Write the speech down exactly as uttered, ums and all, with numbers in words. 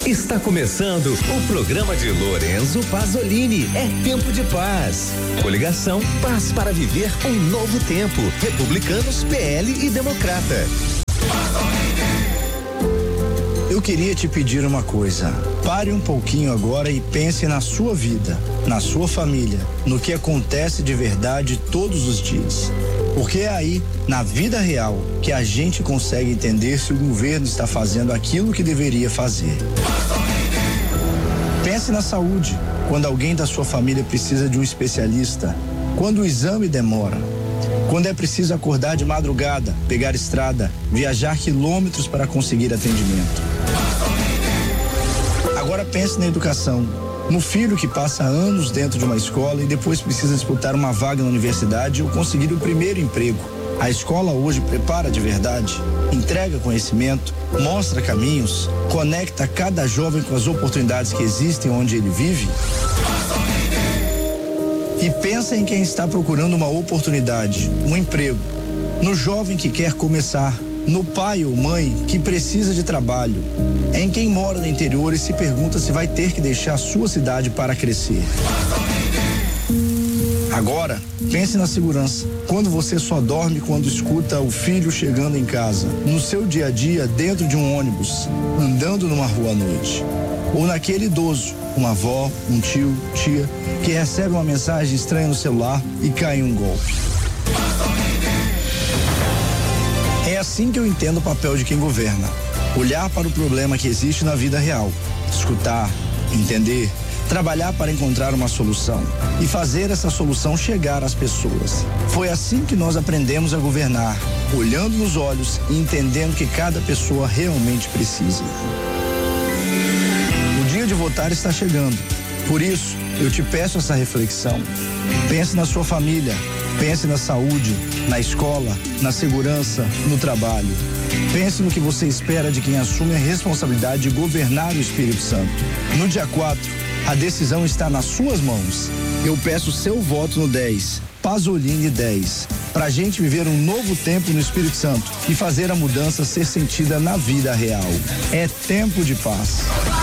Está começando o programa de Lorenzo Pasolini. É Tempo de Paz. Coligação Paz para viver um novo tempo. Republicanos, P L e Democrata. Eu queria te pedir uma coisa. Pare um pouquinho agora e pense na sua vida, na sua família, no que acontece de verdade todos os dias. Porque é aí, na vida real, que a gente consegue entender se o governo está fazendo aquilo que deveria fazer. Pense na saúde, quando alguém da sua família precisa de um especialista, quando o exame demora, quando é preciso acordar de madrugada, pegar estrada, viajar quilômetros para conseguir atendimento. Agora pense na educação, no filho que passa anos dentro de uma escola e depois precisa disputar uma vaga na universidade ou conseguir o primeiro emprego. A escola hoje prepara de verdade, entrega conhecimento, mostra caminhos, conecta cada jovem com as oportunidades que existem onde ele vive. E pensa em quem está procurando uma oportunidade, um emprego, no jovem que quer começar, no pai ou mãe que precisa de trabalho, em quem mora no interior e se pergunta se vai ter que deixar sua cidade para crescer. Agora, pense na segurança. Quando você só dorme quando escuta o filho chegando em casa, no seu dia a dia dentro de um ônibus, andando numa rua à noite. Ou naquele idoso, uma avó, um tio, tia, que recebe uma mensagem estranha no celular e cai em um golpe. É assim que eu entendo o papel de quem governa. Olhar para o problema que existe na vida real, escutar, entender, trabalhar para encontrar uma solução e fazer essa solução chegar às pessoas. Foi assim que nós aprendemos a governar, olhando nos olhos e entendendo que cada pessoa realmente precisa. O dia de votar está chegando. Por isso, eu te peço essa reflexão. Pense na sua família, pense na saúde, na escola, na segurança, no trabalho. Pense no que você espera de quem assume a responsabilidade de governar o Espírito Santo. No dia quatro, a decisão está nas suas mãos. Eu peço seu voto no dez, Pasolini dez, pra gente viver um novo tempo no Espírito Santo e fazer a mudança ser sentida na vida real. É tempo de paz.